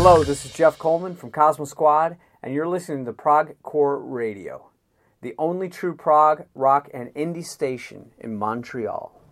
Hello, this is Jeff Coleman from Cosmo Squad, and you're listening to Prog Core Radio, the only true prog, rock, and indie station in Montreal.